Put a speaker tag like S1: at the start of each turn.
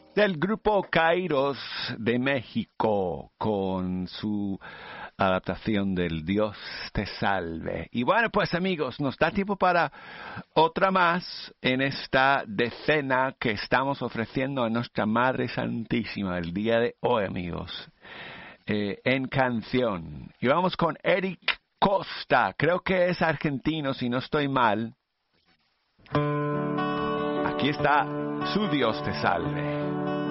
S1: del grupo Kairos de México con su adaptación del Dios te salve. Y bueno, pues amigos, nos da tiempo para otra más en esta decena que estamos ofreciendo a nuestra Madre Santísima el día de hoy, amigos, en canción. Y vamos con Eric Costa, creo que es argentino si no estoy mal. Aquí está Su Dios te salve.